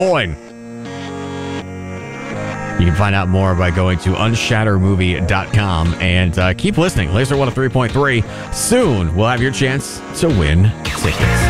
Moines. You can find out more by going to unshattermovie.com and keep listening. Laser 103.3. Soon we'll have your chance to win tickets.